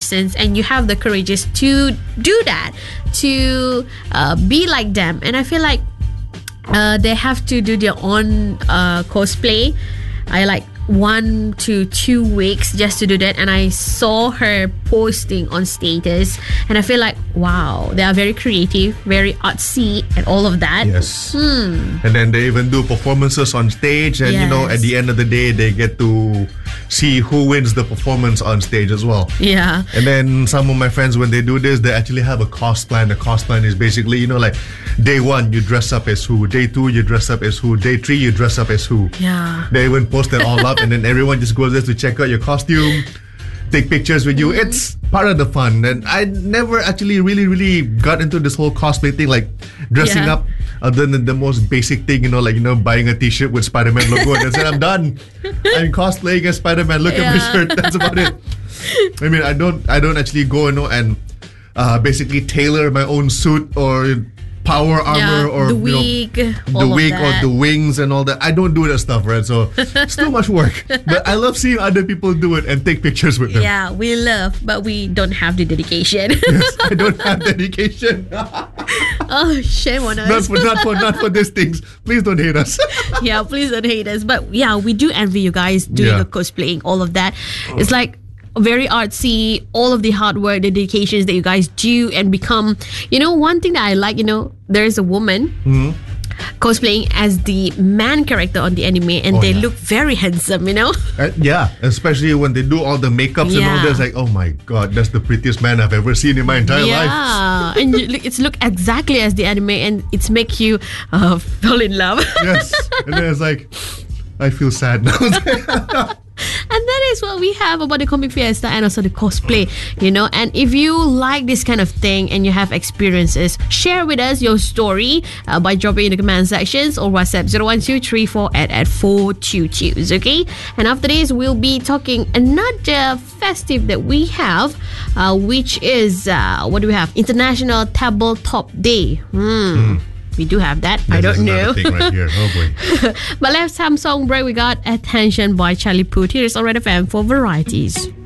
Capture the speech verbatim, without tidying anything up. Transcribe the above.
persons and you have the courageous to do that, to uh, be like them. And I feel like uh, they have to do their own uh, cosplay. I like one to two weeks just to do that, and I saw her posting on status, and I feel like, wow, they are very creative, very artsy, and all of that. Yes. Hmm. And then they even do performances on stage, and yes. you know, at the end of the day, they get to see who wins the performance on stage as well. Yeah. And then some of my friends, when they do this, they actually have a cost plan. The cost plan is basically, you know, like day one, you dress up as who. Day two, you dress up as who. Day three, you dress up as who. Yeah. They even post it all up, and then everyone just goes there to check out your costume, take pictures with you. Mm-hmm. It's part of the fun. And I never actually really, really got into this whole cosplay thing, like dressing yeah. up, other than the most basic thing, you know, like, you know, buying a t-shirt with Spider-Man logo and then I'm done. I'm cosplaying as Spider-Man. Look yeah. at my shirt. That's about it. I mean, I don't, I don't actually go, you know, and uh, basically tailor my own suit or power armor yeah, or the wig, you know, the wig or the wings and all that. I don't do that stuff, right? So it's too much work. But I love seeing other people do it and take pictures with them. Yeah, we love, but we don't have the dedication. Yes, I don't have dedication. Oh, shame on us. Not for, not for, not for these things. Please don't hate us. Yeah, please don't hate us. But yeah, we do envy you guys doing Yeah. the cosplaying, all of that. It's like very artsy, all of the hard work, the dedications that you guys do and become. You know, one thing that I like, you know, there's a woman Mm-hmm. cosplaying as the man character on the anime, and Oh, they yeah. look very handsome, you know? Uh, yeah, especially when they do all the makeups and all Yeah. that. It's like, oh my god, that's the prettiest man I've ever seen in my entire life. Yeah, and you, look- it's look exactly as the anime, and it's make you uh, fall in love. Yes. And then it's like, I feel sad now. And that is what we have about the Comic Fiesta and also the cosplay, you know. And if you like this kind of thing and you have experiences, share with us your story uh, by dropping in the comment sections or WhatsApp zero one two three four at at four two two, okay? And after this, we'll be talking another festive that we have, uh, which is, uh, what do we have? International Tabletop Day. Hmm. Mm. We do have that. Yes, I don't that's know. another thing right here. Oh boy. But let's have song break. We got Attention by Charlie Puth. Here's on Red F M for varieties.